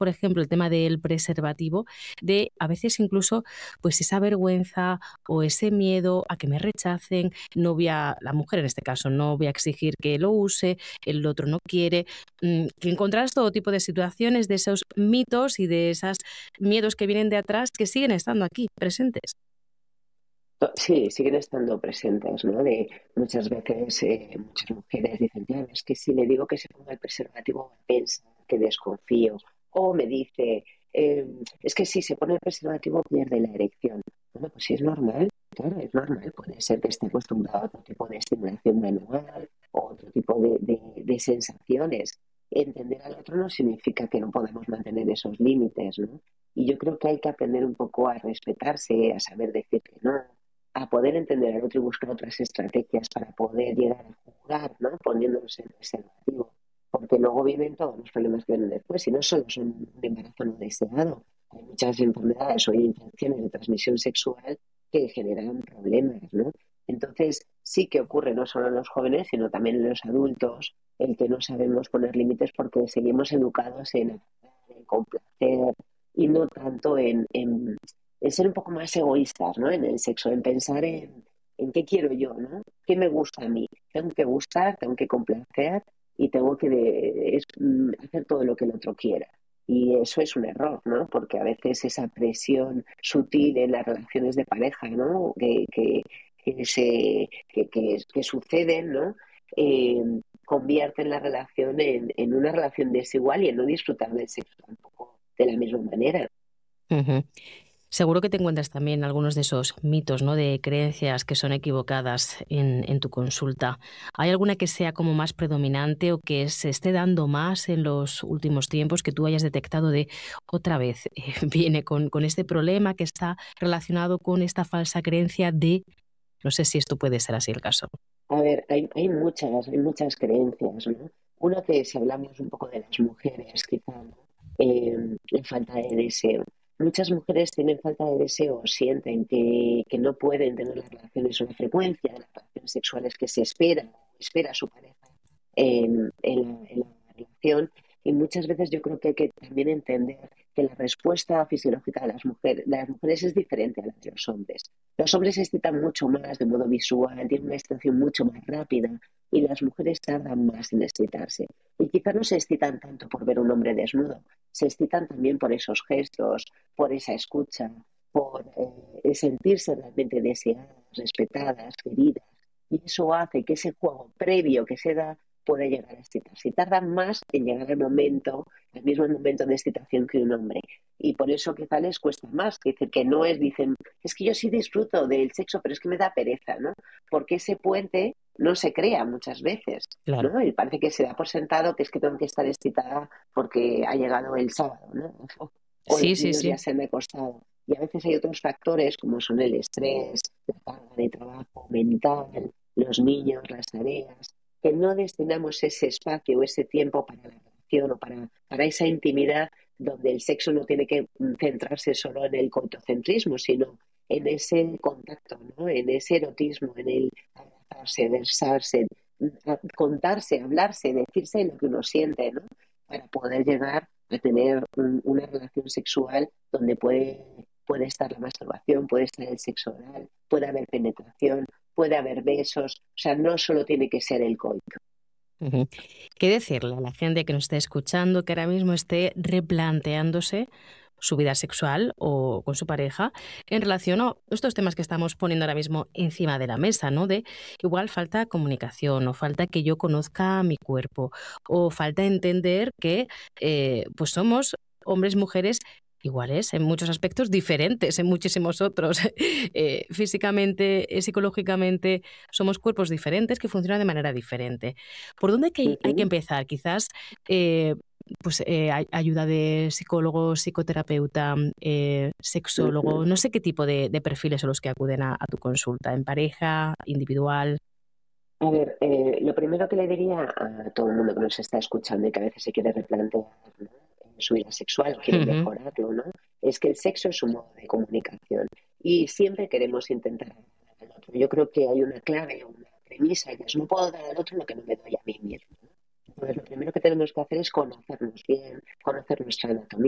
por ejemplo, el tema del preservativo, de a veces incluso pues esa vergüenza o ese miedo a que me rechacen, no voy a, la mujer en este caso, no voy a exigir que lo use, el otro no quiere, que encontrás todo tipo de situaciones, de esos mitos y de esos miedos que vienen de atrás que siguen estando aquí presentes. Sí, siguen estando presentes, ¿no? De muchas veces muchas mujeres dicen, ya, es que si le digo que se ponga el preservativo va a pensar que desconfío. O me dice, es que si se pone el preservativo pierde la erección. Bueno, pues sí es normal, claro, es normal. Puede ser que esté acostumbrado a otro tipo de estimulación manual o otro tipo de sensaciones. Entender al otro no significa que no podemos mantener esos límites, ¿no? Y yo creo que hay que aprender un poco a respetarse, a saber decir que no, a poder entender al otro y buscar otras estrategias para poder llegar a jugar, ¿no? Poniéndonos en preservativo. Porque luego vienen todos los problemas que vienen después, y no solo son un embarazo no deseado. Hay muchas enfermedades o infecciones de transmisión sexual que generan problemas, ¿no? Entonces, sí que ocurre no solo en los jóvenes, sino también en los adultos, el que no sabemos poner límites porque seguimos educados en complacer y no tanto en ser un poco más egoístas, ¿no? En el sexo, en pensar en qué quiero yo, ¿no? ¿Qué me gusta a mí? Tengo que gustar, tengo que complacer y tengo que hacer todo lo que el otro quiera. Y eso es un error, ¿no? Porque a veces esa presión sutil en las relaciones de pareja, ¿no? Que suceden, ¿no? Eh, Convierten la relación en una relación desigual y en no disfrutar del sexo tampoco de la misma manera. Ujú. Seguro que te encuentras también algunos de esos mitos, ¿no? De creencias que son equivocadas en tu consulta. ¿Hay alguna que sea como más predominante o que se esté dando más en los últimos tiempos que tú hayas detectado de otra vez viene con este problema que está relacionado con esta falsa creencia de, no sé si esto puede ser así el caso? A ver, hay muchas creencias, ¿no? Una que si hablamos un poco de las mujeres, quizá, ¿no? La falta de deseo. Muchas mujeres tienen falta de deseo, sienten que no pueden tener las relaciones o la frecuencia de las relaciones sexuales que se espera su pareja en la relación. Y muchas veces yo creo que hay que también entender que la respuesta fisiológica de las mujeres es diferente a la de los hombres. Los hombres se excitan mucho más de modo visual, tienen una excitación mucho más rápida y las mujeres tardan más en excitarse. Y quizás no se excitan tanto por ver un hombre desnudo, se excitan también por esos gestos, por esa escucha, por sentirse realmente deseadas, respetadas, queridas. Y eso hace que ese juego previo que se da pueda llegar a excitarse. Y tardan más en llegar al mismo momento de excitación que un hombre. Y por eso quizá les cuesta más. Es decir, que no es, dicen, es que yo sí disfruto del sexo, pero es que me da pereza, ¿no? Porque ese puente no se crea muchas veces, Claro. ¿no? Y parece que se da por sentado que es que tengo que estar excitada porque ha llegado el sábado, ¿no? O Sí, los sí, niños ya sí. se han acostado. Y a veces hay otros factores como son el estrés, la carga de trabajo mental, los niños, las tareas, que no destinamos ese espacio o ese tiempo para la relación o para esa intimidad donde el sexo no tiene que centrarse solo en el coitocentrismo, sino en ese contacto, ¿no? En ese erotismo, en el abrazarse, besarse, contarse, hablarse, decirse lo que uno siente, ¿no? Para poder llegar a tener una relación sexual donde puede estar la masturbación, puede estar el sexo oral, puede haber penetración, puede haber besos, o sea, no solo tiene que ser el coito. Ujú. ¿Qué decirle a la gente que nos esté escuchando que ahora mismo esté replanteándose su vida sexual o con su pareja en relación a estos temas que estamos poniendo ahora mismo encima de la mesa, ¿no? De igual falta comunicación o falta que yo conozca mi cuerpo o falta entender que pues somos hombres, mujeres iguales en muchos aspectos, diferentes en muchísimos otros. Físicamente, psicológicamente, somos cuerpos diferentes que funcionan de manera diferente. ¿Por dónde hay que Ujú. empezar? Quizás eh, ayuda de psicólogo, psicoterapeuta, sexólogo, no sé qué tipo de perfiles son los que acuden a tu consulta, en pareja, individual. A ver, lo primero que le diría a todo el mundo que nos está escuchando y que a veces se quiere replantear, ¿no? Su vida sexual, quiere Ujú. mejorarlo, ¿no? Es que el sexo es un modo de comunicación y siempre queremos intentar agradar al otro. Yo creo que hay una clave, una premisa, y es no puedo dar al otro lo que no me doy a mí mismo, ¿no? Entonces, lo primero que tenemos que hacer es conocernos bien, conocer nuestra anatomía,